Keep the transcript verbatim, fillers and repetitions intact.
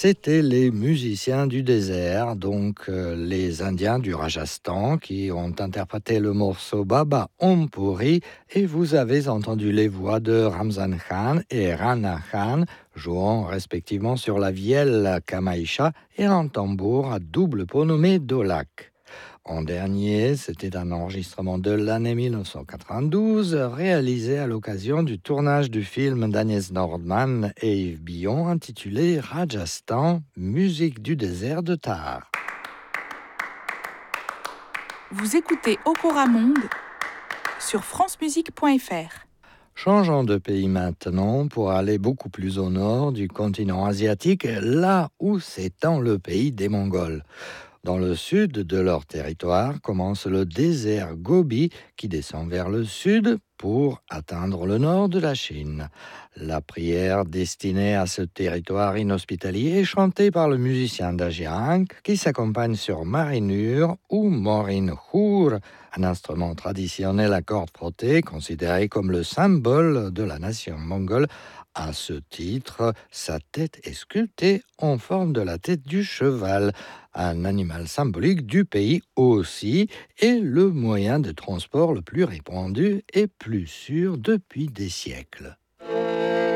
C'étaient les musiciens du désert, donc euh, les Indiens du Rajasthan, qui ont interprété le morceau Baba Ompuri, et vous avez entendu les voix de Ramzan Khan et Rana Khan, jouant respectivement sur la vielle Kamaïcha et un tambour à double pot nommé Dolak. En dernier, c'était un enregistrement de l'année dix-neuf cent quatre-vingt-douze, réalisé à l'occasion du tournage du film d'Agnès Nordman et Yves Billon intitulé Rajasthan, musique du désert de Thar. Vous écoutez Okora Monde sur francemusique point f r. Changeons de pays maintenant pour aller beaucoup plus au nord du continent asiatique, là où s'étend le pays des Mongols. Dans le sud de leur territoire commence le désert Gobi qui descend vers le sud pour atteindre le nord de la Chine. La prière destinée à ce territoire inhospitalier est chantée par le musicien Dajiang qui s'accompagne sur marinure ou morin khour, un instrument traditionnel à cordes frottées considéré comme le symbole de la nation mongole. À ce titre, sa tête est sculptée en forme de la tête du cheval, un animal symbolique du pays aussi, et le moyen de transport le plus répandu et plus sûr depuis des siècles.